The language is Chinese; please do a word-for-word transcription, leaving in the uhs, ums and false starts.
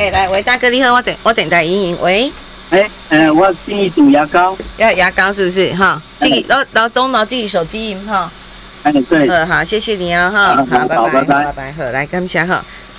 哎、欸，来，喂，大哥你好，我等我等待莹莹，喂。 哎、欸，呃，我建议煮牙膏， 要牙膏是不是哈？自己老老东老自己手机音哈。 哎，对， 呃，好，谢谢你啊哈，好，拜拜，拜拜，好，来，感谢哈。